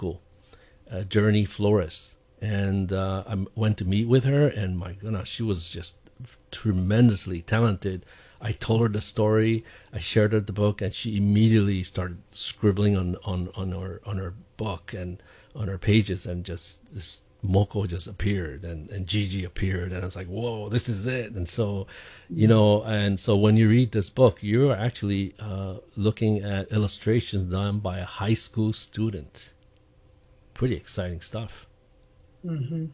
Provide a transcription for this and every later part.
school, Journey Flores. And I went to meet with her, and my goodness, she was just tremendously talented. I told her the story, I shared her the book, and she immediately started scribbling on her book and on her pages, and just this Moko just appeared, and Gigi appeared, and I was like, whoa, this is it. And so, and so when you read this book, you're actually looking at illustrations done by a high school student. Pretty exciting stuff. Mm-hmm.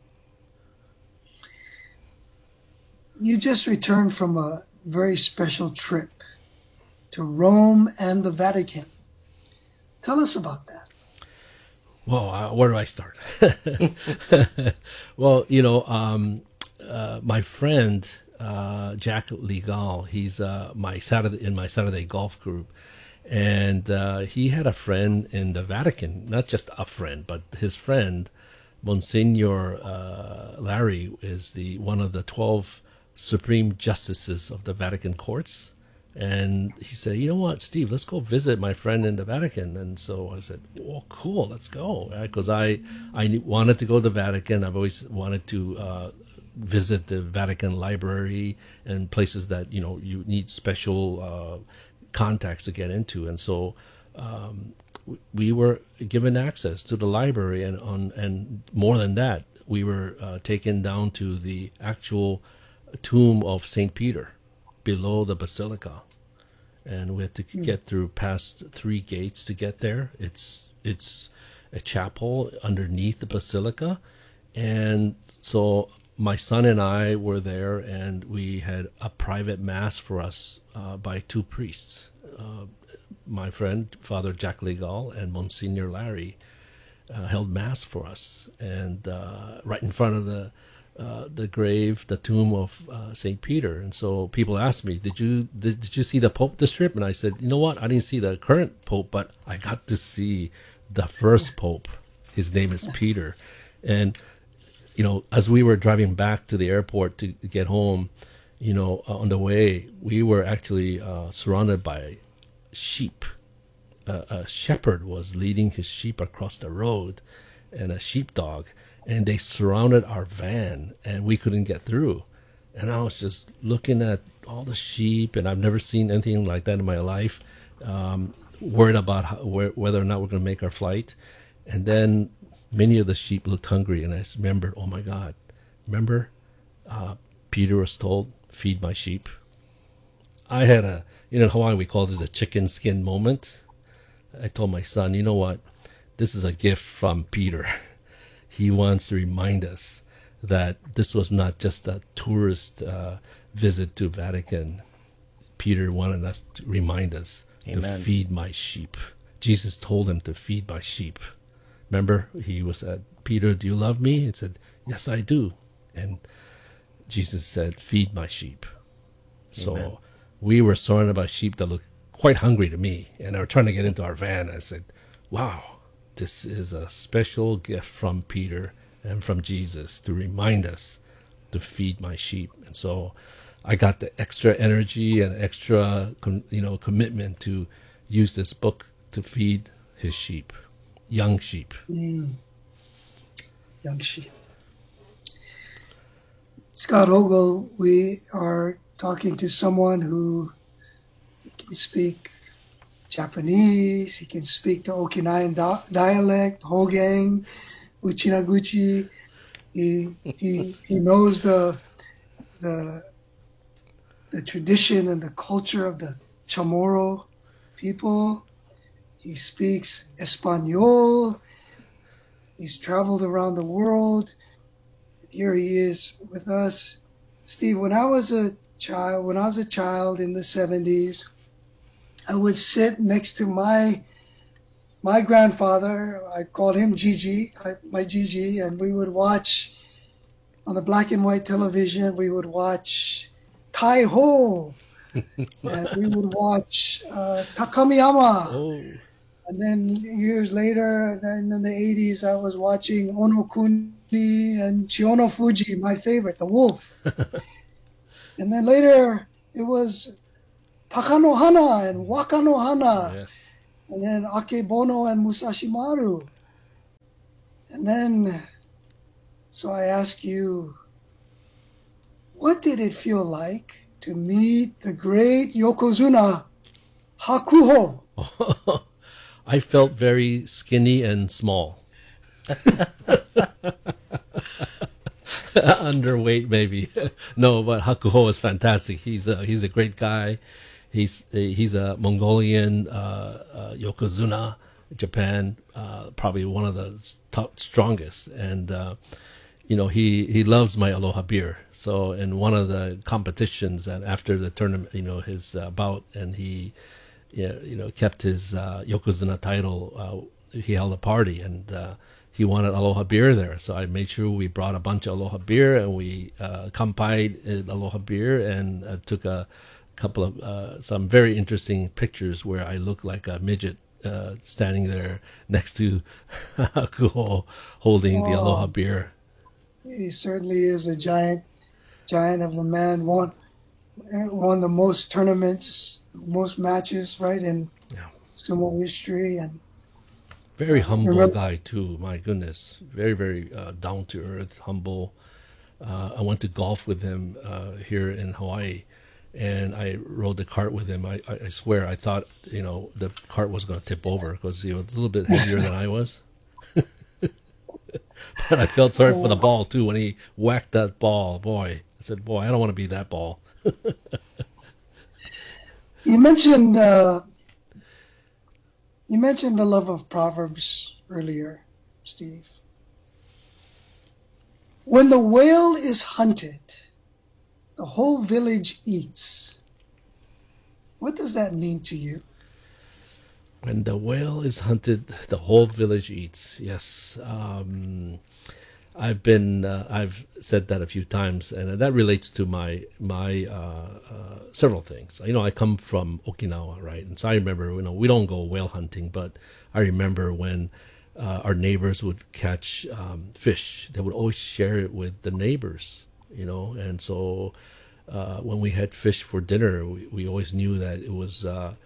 You just returned from a very special trip to Rome and the Vatican. Tell us about that. Well, where do I start? Well, my friend Jack Legal, he's in my Saturday golf group, and he had a friend in the Vatican. Not just a friend, but his friend, Monsignor Larry, is one of the 12 Supreme Justices of the Vatican courts. And he said, you know what, Steve, let's go visit my friend in the Vatican. And so I said, well, cool, let's go. Because I wanted to go to the Vatican. I've always wanted to visit the Vatican Library and places that, you need special contacts to get into. And so we were given access to the library. And more than that, we were taken down to the actual tomb of St. Peter below the basilica, and we had to get through past 3 gates to get there. It's a chapel underneath the basilica, and so my son and I were there, and we had a private mass for us by 2 priests, my friend Father Jack Legal and Monsignor Larry held mass for us, and right in front of the grave, the tomb of St. Peter. And so people asked me, did you see the Pope this trip? And I said, you know what, I didn't see the current Pope, but I got to see the first Pope. His name is Peter. And, as we were driving back to the airport to get home, on the way, we were actually surrounded by sheep. A shepherd was leading his sheep across the road, and a sheepdog. And they surrounded our van, and we couldn't get through. And I was just looking at all the sheep, and I've never seen anything like that in my life, worried about whether or not we're going to make our flight. And then many of the sheep looked hungry, and I remembered, oh my God, remember Peter was told, feed my sheep? I had in Hawaii we call this a chicken skin moment. I told my son, you know what, this is a gift from Peter. He wants to remind us that this was not just a tourist visit to Vatican. Peter wanted us to remind us to feed my sheep. Jesus told him to feed my sheep. Remember, he was at, Peter, do you love me? He said, yes, I do. And Jesus said, feed my sheep. Amen. So we were surrounded by sheep that looked quite hungry to me. And they were trying to get into our van. I said, wow. This is a special gift from Peter and from Jesus to remind us to feed my sheep. And so I got the extra energy and extra, commitment to use this book to feed his sheep, young sheep. Young sheep. Scott Ogle, we are talking to someone who can speak Japanese, he can speak the Okinawan dialect, Hogang, Uchinaguchi. He knows the tradition and the culture of the Chamorro people. He speaks Espanol. He's traveled around the world. Here he is with us. Steve, when I was a child in the 70s, I would sit next to my grandfather. I called him Gigi, my Gigi, and we would watch on the black and white television. We would watch Tai Ho, and we would watch Takamiyama. Oh. And then years later, then in the 80s, I was watching Onokuni and Chiono Fuji, my favorite, The Wolf. And then later, it was Takanohana and Wakanohana. Yes. And then Akebono and Musashi Maru. And then, so I ask you, what did it feel like to meet the great Yokozuna Hakuho? I felt very skinny and small. Underweight, maybe. No, but Hakuho is fantastic. He's a great guy. He's a Mongolian Yokozuna, Japan, probably one of the top strongest, and he loves my Aloha beer. So in one of the competitions, and after the tournament, his bout, and he kept his Yokozuna title. He held a party, and he wanted Aloha beer there. So I made sure we brought a bunch of Aloha beer, and we kanpai'd Aloha beer, and took a couple of some very interesting pictures where I look like a midget standing there next to Hakuho holding the Aloha beer. He certainly is a giant of the man. Won the most tournaments, most matches, right, in sumo history, and very humble guy too. My goodness, very very down to earth, humble. I went to golf with him here in Hawaii, and I rode the cart with him. I swear I thought the cart was going to tip over because he was a little bit heavier than I was. But I felt sorry for the ball too when he whacked that ball. Boy, I said, "Boy, I don't want to be that ball." You mentioned the love of Proverbs earlier, Steve. When the whale is hunted, the whole village eats. What does that mean to you? When the whale is hunted, the whole village eats. Yes, I've said that a few times, and that relates to my several things. I come from Okinawa, right? And so I remember, we don't go whale hunting, but I remember when our neighbors would catch fish, they would always share it with the neighbors, And so when we had fish for dinner, we always knew that it was.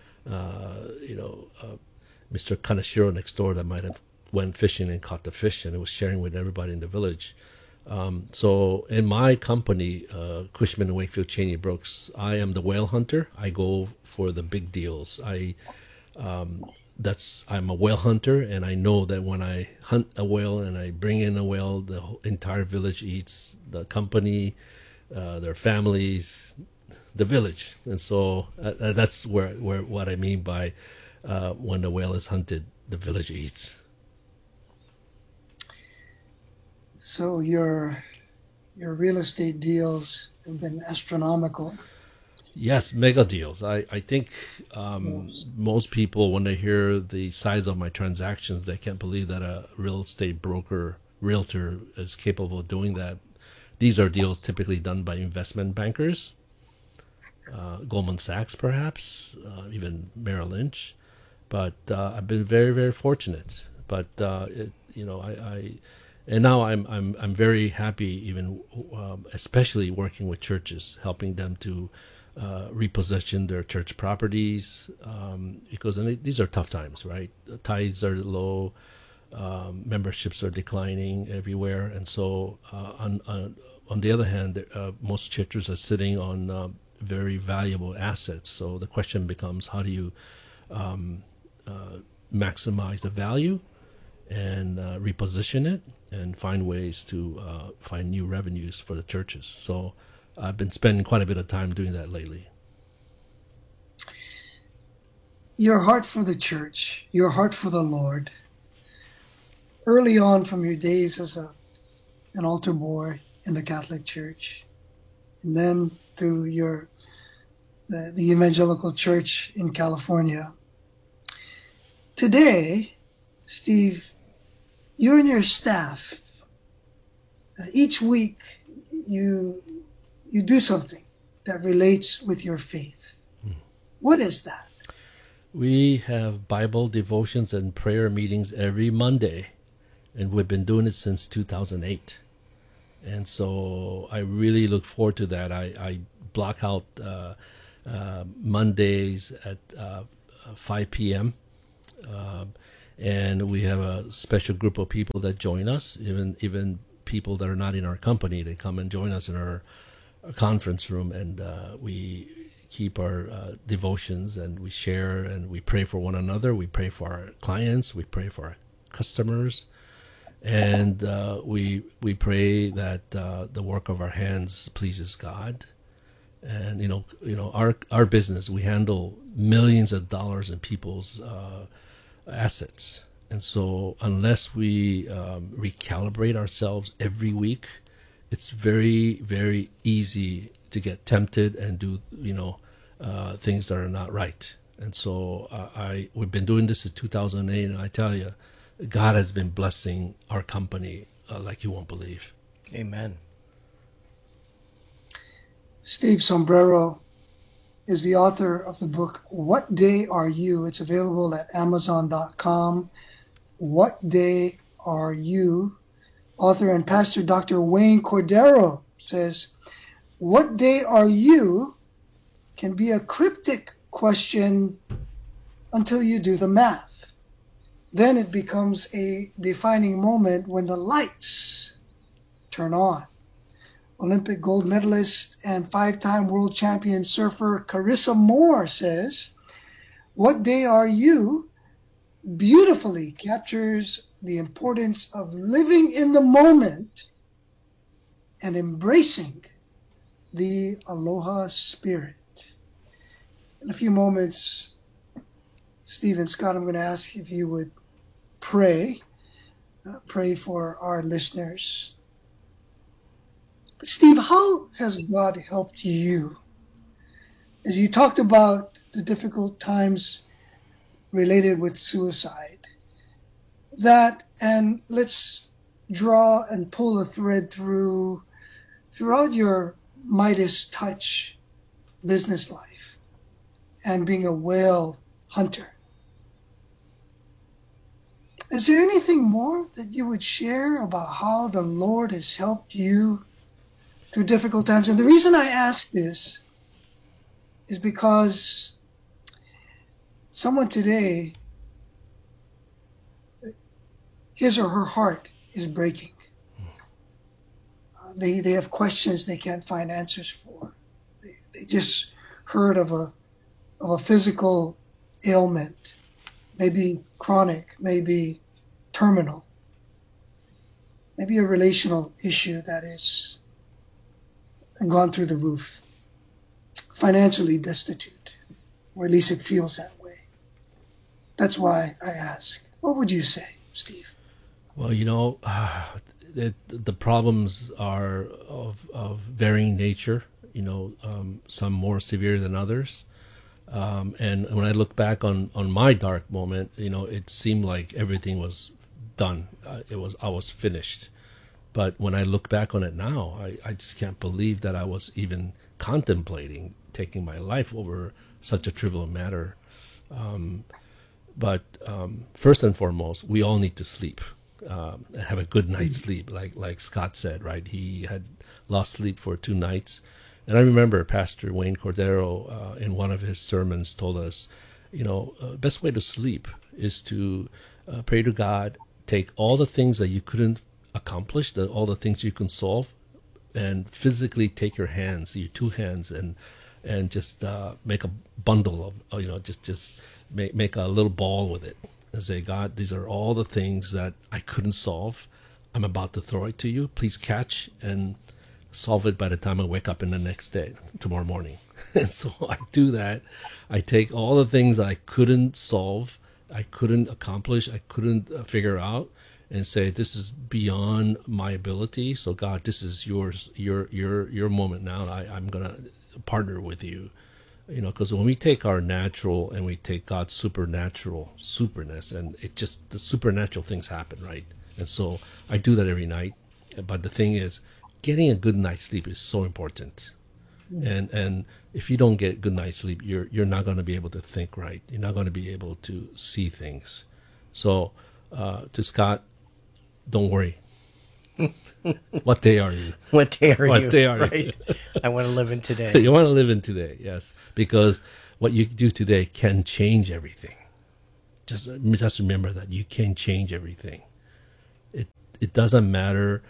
Mr. Kaneshiro next door that might have went fishing and caught the fish, and it was sharing with everybody in the village. So in my company, Cushman & Wakefield Cheney Brooks, I am the whale hunter. I go for the big deals. I'm a whale hunter, and I know that when I hunt a whale and I bring in a whale, the entire village eats. The company, their families, the village. And so that's where what I mean by when the whale is hunted, the village eats. So your real estate deals have been astronomical. Yes, mega deals. I think most people, when they hear the size of my transactions, they can't believe that a real estate realtor is capable of doing that. These are deals typically done by investment bankers, Goldman Sachs perhaps, even Merrill Lynch. But I've been very, very fortunate. But and now I'm very happy, even especially working with churches, helping them to repossession their church properties, because these are tough times, right? The tithes are low, memberships are declining everywhere, and so on the other hand, most churches are sitting on very valuable assets. So the question becomes, how do you maximize the value and reposition it and find ways to find new revenues for the churches? So I've been spending quite a bit of time doing that lately. Your heart for the church, your heart for the Lord, early on from your days as an altar boy in the Catholic Church, and then through the Evangelical Church in California. Today, Steve, you and your staff, each week you do something that relates with your faith. What is that? We have Bible devotions and prayer meetings every Monday, and we've been doing it since 2008. And so I really look forward to that. I block out Mondays at 5 p.m. and we have a special group of people that join us, even people that are not in our company. They come and join us in our conference room, and we keep our devotions, and we share, and we pray for one another. We pray for our clients. We pray for our customers, and we pray that the work of our hands pleases God. And our business, we handle millions of dollars in people's assets, and so unless we recalibrate ourselves every week, it's very, very easy to get tempted and do things that are not right. And so we've been doing this since 2008, and I tell you, God has been blessing our company like you won't believe. Amen. Steve Sombrero is the author of the book, What Day Are You? It's available at Amazon.com. What Day Are You? Author and pastor Dr. Wayne Cordero says, what day are you can be a cryptic question until you do the math. Then it becomes a defining moment when the lights turn on. Olympic gold medalist and 5-time world champion surfer Carissa Moore says, what day are you beautifully captures the importance of living in the moment and embracing the aloha spirit. In a few moments, Steve and Scott, I'm going to ask if you would pray for our listeners. Steve, how has God helped you? As you talked about the difficult times related with suicide, and let's draw and pull a thread throughout your Midas touch business life and being a whale hunter. Is there anything more that you would share about how the Lord has helped you through difficult times? And the reason I ask this is because someone today, his or her heart is breaking. They have questions they can't find answers for. They just heard of a physical ailment, maybe chronic, maybe terminal, maybe a relational issue that is gone through the roof, financially destitute, or at least it feels that way. That's why I ask, what would you say, Steve? Well, the problems are of varying nature, some more severe than others. And when I look back on my dark moment, it seemed like everything was done. I was finished. But when I look back on it now, I just can't believe that I was even contemplating taking my life over such a trivial matter. But first and foremost, we all need to sleep, have a good night's sleep, like Scott said, right? He had lost sleep for 2 nights. And I remember Pastor Wayne Cordero in one of his sermons told us, best way to sleep is to pray to God, take all the things that you couldn't accomplish, all the things you can solve, and physically take your hands, your 2 hands, and just make a bundle of, just make a little ball with it and say, God, these are all the things that I couldn't solve. I'm about to throw it to you. Please catch and solve it by the time I wake up in the next day, tomorrow morning. And so I do that. I take all the things I couldn't solve, I couldn't accomplish, I couldn't figure out, and say, this is beyond my ability. So God, this is yours, your moment now. I'm gonna partner with you, because when we take our natural and we take God's supernatural superness, and the supernatural things happen, right? And so I do that every night. But the thing is, getting a good night's sleep is so important. And if you don't get good night's sleep, you're not going to be able to think right. You're not going to be able to see things. So to Scott, don't worry. What day are you? What day are you? What day are right? you? I want to live in today. You want to live in today, yes. Because what you do today can change everything. just remember that you can change everything. It doesn't matter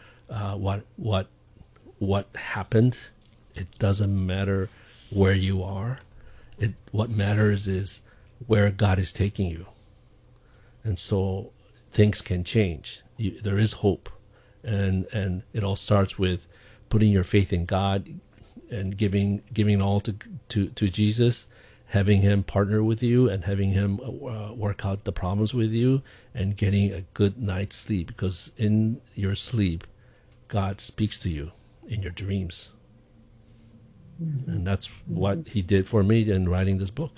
what happened. It doesn't matter where you are. What matters is where God is taking you. And so things can change. There is hope. And it all starts with putting your faith in God and giving it all to Jesus, having him partner with you and having him work out the problems with you and getting a good night's sleep, because in your sleep, God speaks to you in your dreams. Mm-hmm. And that's what he did for me in writing this book.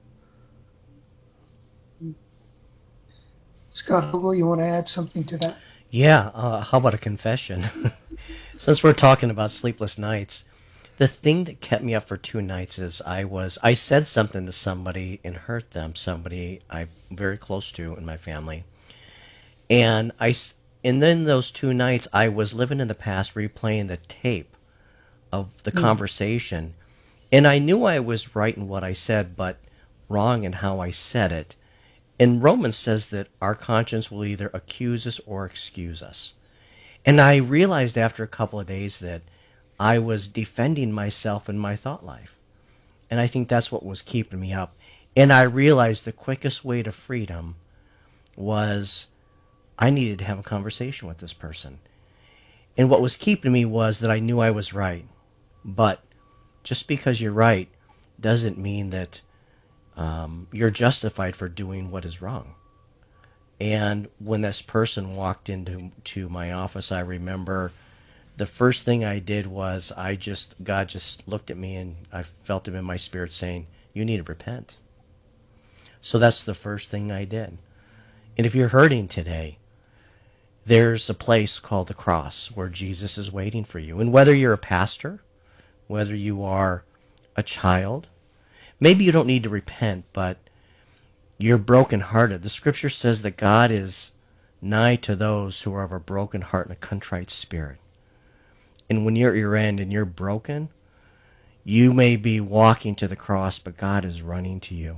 Scott Hugo, you want to add something to that? Yeah, how about a confession? Since we're talking about sleepless nights, the thing that kept me up for 2 nights is I said something to somebody and hurt them, somebody I'm very close to in my family. And then those 2 nights, I was living in the past, replaying the tape of the conversation. And I knew I was right in what I said, but wrong in how I said it. And Romans says that our conscience will either accuse us or excuse us. And I realized after a couple of days that I was defending myself in my thought life. And I think that's what was keeping me up. And I realized the quickest way to freedom was I needed to have a conversation with this person. And what was keeping me was that I knew I was right. But just because you're right doesn't mean that you're justified for doing what is wrong. And when this person walked into my office, I remember the first thing I did was God just looked at me and I felt him in my spirit saying, you need to repent. So that's the first thing I did. And if you're hurting today, there's a place called the cross where Jesus is waiting for you. And whether you're a pastor, whether you are a child, maybe you don't need to repent, but you're brokenhearted. The scripture says that God is nigh to those who are of a broken heart and a contrite spirit. And when you're at your end and you're broken, you may be walking to the cross, but God is running to you.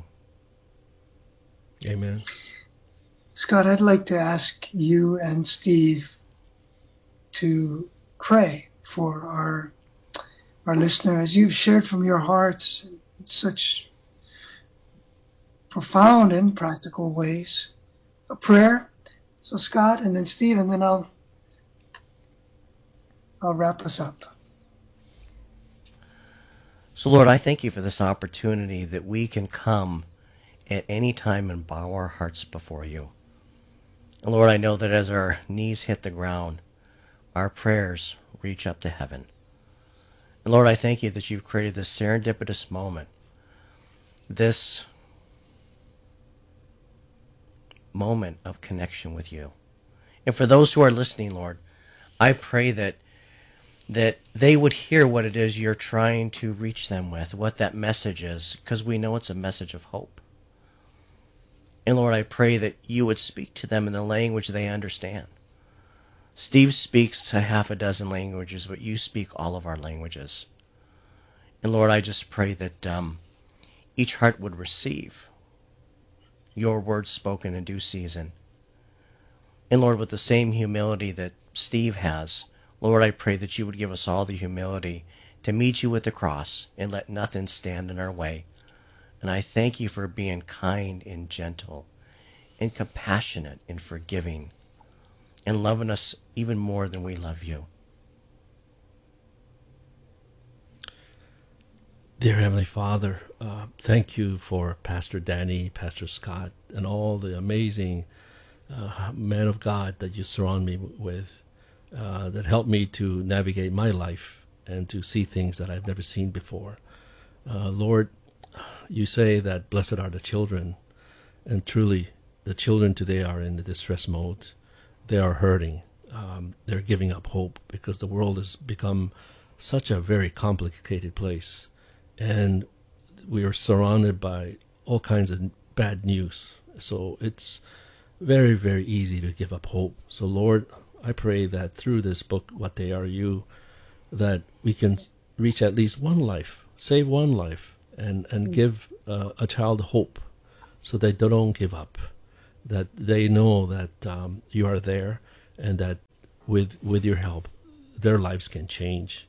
Amen. Scott, I'd like to ask you and Steve to pray for our listener, as you've shared from your hearts in such profound and practical ways. A prayer. So Scott, and then Steve, and then I'll wrap us up. So Lord, I thank you for this opportunity that we can come at any time and bow our hearts before you. And Lord, I know that as our knees hit the ground, our prayers reach up to heaven. And Lord, I thank you that you've created this serendipitous moment, this moment of connection with you. And for those who are listening, Lord, I pray that they would hear what it is you're trying to reach them with, what that message is, because we know it's a message of hope. And Lord, I pray that you would speak to them in the language they understand. Steve speaks a half a dozen languages, but you speak all of our languages. And Lord, I just pray that each heart would receive your words spoken in due season. And Lord, with the same humility that Steve has, Lord, I pray that you would give us all the humility to meet you at the cross and let nothing stand in our way. And I thank you for being kind and gentle and compassionate and forgiving and loving us even more than we love you. Dear Heavenly Father, thank you for Pastor Danny, Pastor Scott, and all the amazing men of God that you surround me with, that help me to navigate my life and to see things that I've never seen before. Lord, you say that blessed are the children, and truly the children today are in the distress mode. They are hurting. They're giving up hope because the world has become such a very complicated place. And we are surrounded by all kinds of bad news. So it's very, very easy to give up hope. So Lord, I pray that through this book, What They Are You, that we can reach at least one life, save one life, and give a child hope so that they don't give up. that they know that you are there, and that with your help, their lives can change.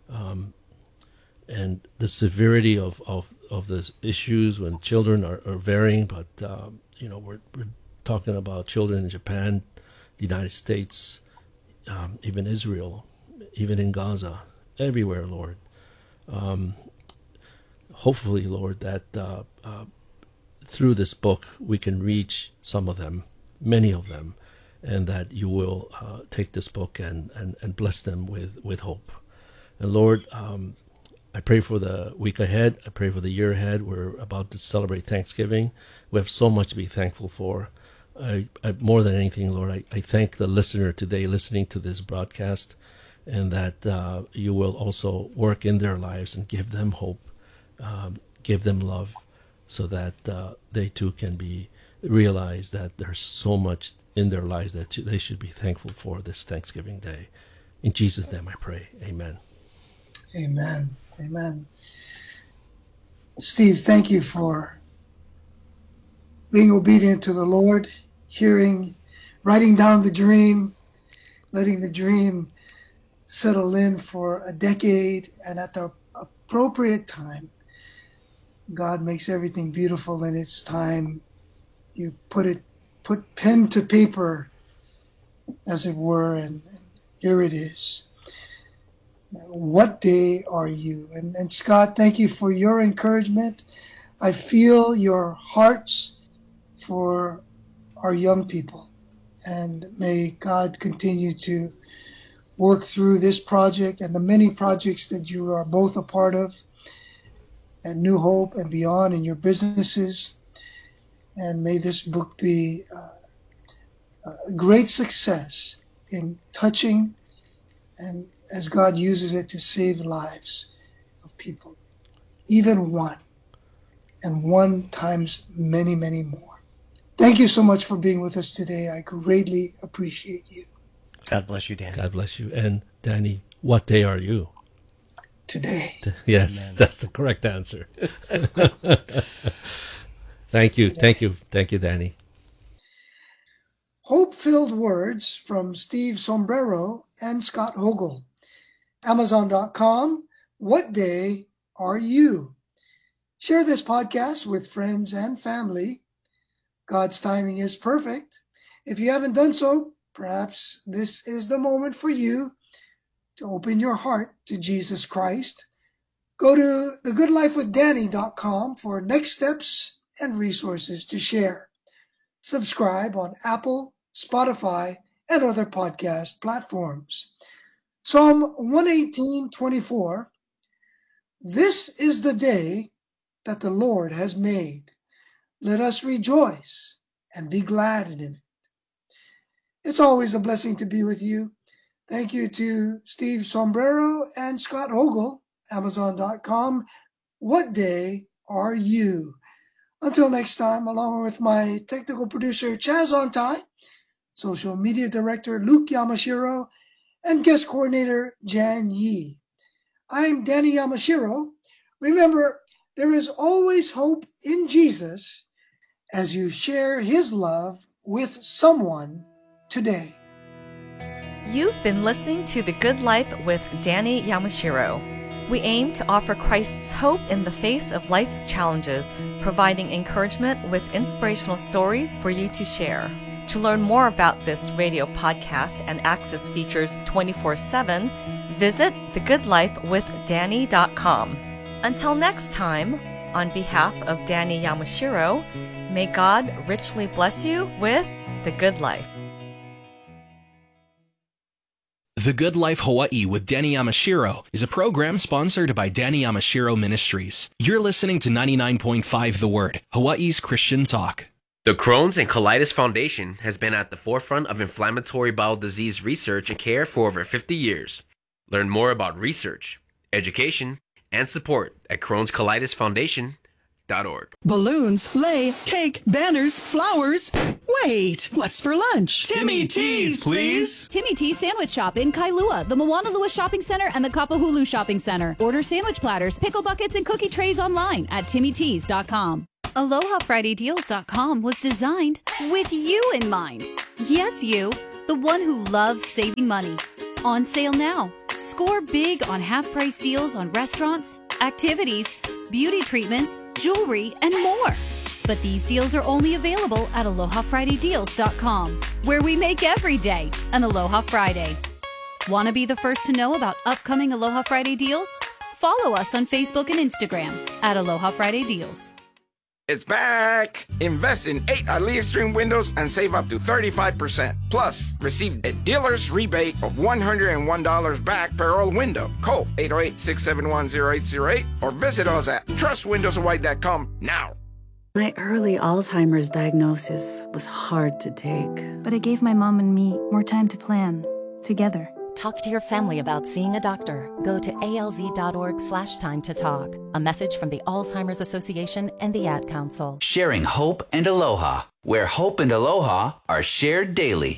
And the severity of the issues when children are varying, but we're talking about children in Japan, the United States, even Israel, even in Gaza, everywhere, Lord. Hopefully, Lord, that through this book we can reach some of them, many of them, and that you will take this book and bless them with hope. And Lord, I pray for the week ahead. I pray for the year ahead. We're about to celebrate Thanksgiving. We have so much to be thankful for. I more than anything, Lord, I thank the listener today listening to this broadcast, and that you will also work in their lives and give them hope, give them love, so that they too can realize that there's so much in their lives that they should be thankful for this Thanksgiving Day. In Jesus' name I pray. Amen. Amen. Amen. Steve, thank you for being obedient to the Lord, writing down the dream, letting the dream settle in for a decade, and at the appropriate time, God makes everything beautiful in its time. You put pen to paper, as it were, and here it is. What day are you? And Scott, thank you for your encouragement. I feel your hearts for our young people, and may God continue to work through this project and the many projects that you are both a part of, and New Hope and beyond in your businesses. And may this book be a great success in touching, and as God uses it to save lives of people, even one, and one times many, many more. Thank you so much for being with us today. I greatly appreciate you. God bless you, Danny. God bless you. And Danny, what day are you? Today. Yes, amen. That's the correct answer. Thank you. Thank you. Thank you, Danny. Hope-filled words from Steve Sombrero and Scott Hogel. Amazon.com. What day are you? Share this podcast with friends and family. God's timing is perfect. If you haven't done so, perhaps this is the moment for you to open your heart to Jesus Christ. Go to thegoodlifewithdanny.com for next steps and resources to share. Subscribe on Apple, Spotify, and other podcast platforms. Psalm 118:24. This is the day that the Lord has made. Let us rejoice and be glad in it. It's always a blessing to be with you. Thank you to Steve Sombrero and Scott Hogel, Amazon.com. What day are you? Until next time, along with my technical producer, Chaz Ontai, social media director, Luke Yamashiro, and guest coordinator, Jan Yi. I'm Danny Yamashiro. Remember, there is always hope in Jesus as you share his love with someone today. You've been listening to The Good Life with Danny Yamashiro. We aim to offer Christ's hope in the face of life's challenges, providing encouragement with inspirational stories for you to share. To learn more about this radio podcast and access features 24/7, visit thegoodlifewithdanny.com. Until next time, on behalf of Danny Yamashiro, may God richly bless you with The Good Life. The Good Life Hawaii with Danny Yamashiro is a program sponsored by Danny Yamashiro Ministries. You're listening to 99.5 The Word, Hawaii's Christian talk. The Crohn's and Colitis Foundation has been at the forefront of inflammatory bowel disease research and care for over 50 years. Learn more about research, education, and support at Crohn'sColitisFoundation.org. Balloons, sleigh, cake, banners, flowers. Wait, what's for lunch? Timmy T's, please. Timmy T's Sandwich Shop in Kailua, the Moanalua Shopping Center, and the Kapahulu Shopping Center. Order sandwich platters, pickle buckets, and cookie trays online at TimmyTees.com. AlohaFridayDeals.com was designed with you in mind. Yes, you, the one who loves saving money. On sale now. Score big on half-price deals on restaurants, activities, beauty treatments, jewelry, and more. But these deals are only available at AlohaFridayDeals.com, where we make every day an Aloha Friday. Want to be the first to know about upcoming Aloha Friday deals? Follow us on Facebook and Instagram at Aloha Friday Deals. It's back! Invest in 8 AliExtreme windows and save up to 35%. Plus, receive a dealer's rebate of $101 back per all window. Call 808-671-0808 or visit us at trustwindowsawhite.com now. My early Alzheimer's diagnosis was hard to take, but it gave my mom and me more time to plan together. Talk to your family about seeing a doctor. Go to alz.org/time to talk. A message from the Alzheimer's Association and the Ad Council. Sharing hope and aloha, where hope and aloha are shared daily.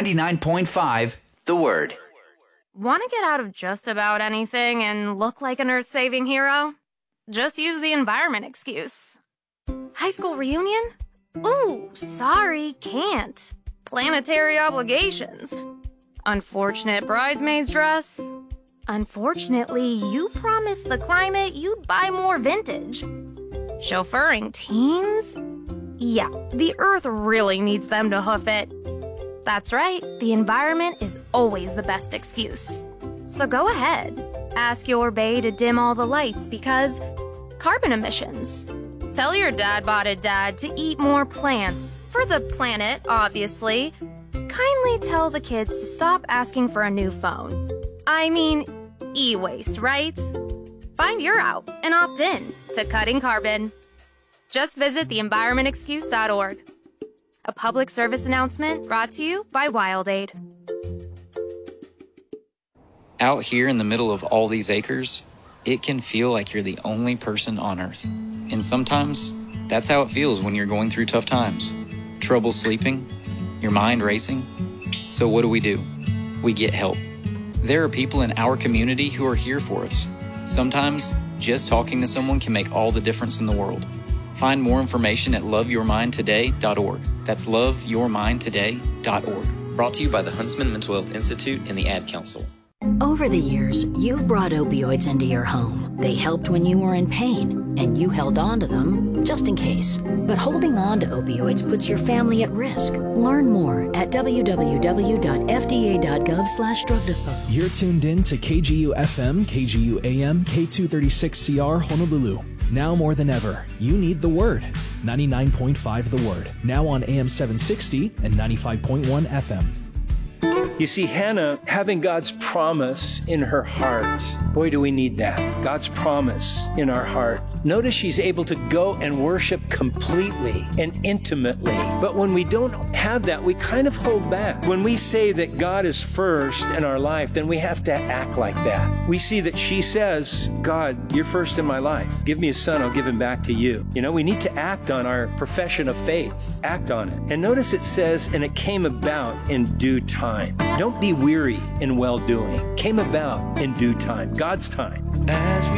99.5 The Word. Want to get out of just about anything and look like an earth-saving hero? Just use the environment excuse. High school reunion? Ooh, sorry, can't. Planetary obligations. Unfortunate bridesmaid's dress. Unfortunately, you promised the climate you'd buy more vintage. Chauffeuring teens? Yeah, the earth really needs them to hoof it. That's right, the environment is always the best excuse. So go ahead, ask your bae to dim all the lights because carbon emissions. Tell your dad-botted dad to eat more plants, for the planet, obviously. Kindly tell the kids to stop asking for a new phone. I mean, e-waste, right? Find your out and opt in to cutting carbon. Just visit theenvironmentexcuse.org. A public service announcement brought to you by WildAid. Out here in the middle of all these acres, it can feel like you're the only person on Earth. And sometimes, that's how it feels when you're going through tough times. Trouble sleeping, your mind racing. So what do? We get help. There are people in our community who are here for us. Sometimes, just talking to someone can make all the difference in the world. Find more information at loveyourmindtoday.org. That's loveyourmindtoday.org. Brought to you by the Huntsman Mental Health Institute and the Ad Council. Over the years, you've brought opioids into your home. They helped when you were in pain, and you held on to them just in case. But holding on to opioids puts your family at risk. Learn more at www.fda.gov/drug disposal. You're tuned in to KGU FM, KGU AM, K236CR Honolulu. Now more than ever, you need the Word. 99.5 The Word. Now on AM 760 and 95.1 FM. You see, Hannah having God's promise in her heart. Boy, do we need that. God's promise in our heart. Notice she's able to go and worship completely and intimately. But when we don't have that, we kind of hold back. When we say that God is first in our life, then we have to act like that. We see that she says, God, you're first in my life. Give me a son, I'll give him back to you. You know, we need to act on our profession of faith. Act on it. And notice it says, and it came about in due time. Don't be weary in well-doing. Came about in due time. God's time.